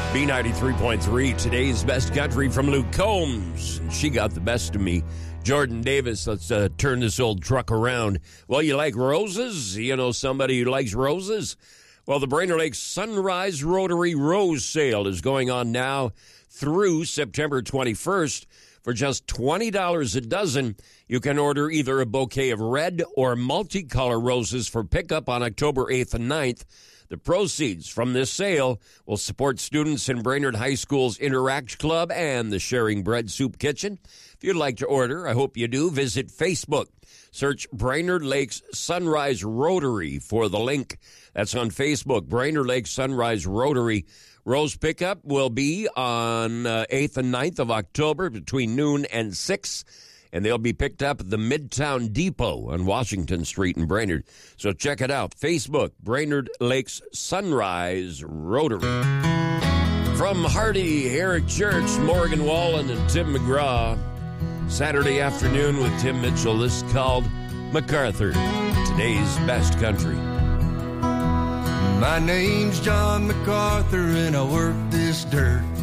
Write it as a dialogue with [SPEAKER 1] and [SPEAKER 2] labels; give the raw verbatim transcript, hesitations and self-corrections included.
[SPEAKER 1] B ninety-three point three, today's best country from Luke Combs. She got the best of me. Jordan Davis, let's uh, turn this old truck around. Well, you like roses? You know somebody who likes roses? Well, the Brainerd Lake Sunrise Rotary Rose Sale is going on now through September twenty-first. For just twenty dollars a dozen, you can order either a bouquet of red or multicolor roses for pickup on October eighth and ninth. The proceeds from this sale will support students in Brainerd High School's Interact Club and the Sharing Bread Soup Kitchen. If you'd like to order, I hope you do, visit Facebook. Search Brainerd Lakes Sunrise Rotary for the link. That's on Facebook, Brainerd Lakes Sunrise Rotary. Rose pickup will be on uh, eighth and ninth of October between noon and six. And they'll be picked up at the Midtown Depot on Washington Street in Brainerd. So check it out. Facebook, Brainerd Lakes Sunrise Rotary. From Hardy, Eric Church, Morgan Wallen, and Tim McGraw. Saturday afternoon with Tim Mitchell. This is called MacArthur, today's best country.
[SPEAKER 2] My name's John MacArthur, and I work this dirt.